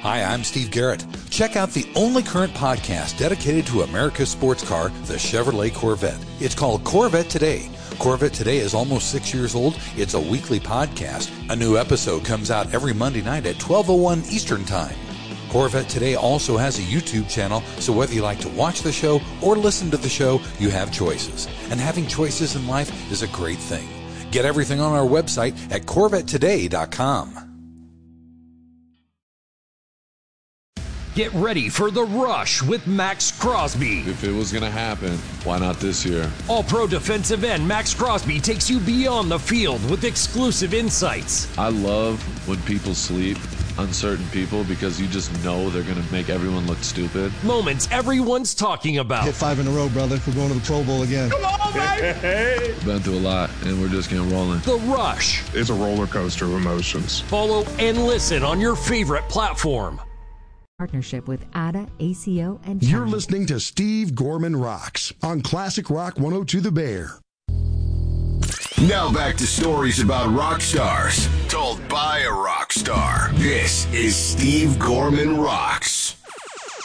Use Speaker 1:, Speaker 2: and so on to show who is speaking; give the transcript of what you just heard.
Speaker 1: Hi, I'm Steve Garrett. Check out the only current podcast dedicated to America's sports car, the Chevrolet Corvette. It's called Corvette Today. Corvette Today is almost 6 years old. It's a weekly podcast. A new episode comes out every Monday night at 12:01 Eastern Time. Corvette Today also has a YouTube channel, so whether you like to watch the show or listen to the show, you have choices. And having choices in life is a great thing. Get everything on our website at CorvetteToday.com.
Speaker 2: Get ready for The Rush with Max Crosby.
Speaker 3: If it was going to happen, why not this year?
Speaker 2: All-pro defensive end Max Crosby takes you beyond the field with exclusive insights.
Speaker 3: I love when people sleep on certain people because you just know they're going to make everyone look stupid.
Speaker 2: Moments everyone's talking about.
Speaker 4: Hit 5 in a row, brother. We're going to the Pro Bowl again.
Speaker 2: Come on, baby!
Speaker 3: Been through a lot, and we're just getting rolling.
Speaker 2: The Rush.
Speaker 5: It's a roller coaster of emotions.
Speaker 2: Follow and listen on your favorite platform.
Speaker 6: Partnership with ADA, ACO, and
Speaker 7: You're listening to Steve Gorman Rocks on Classic Rock 102 The Bear.
Speaker 8: Now back to stories about rock stars told by a rock star. This is Steve Gorman Rocks.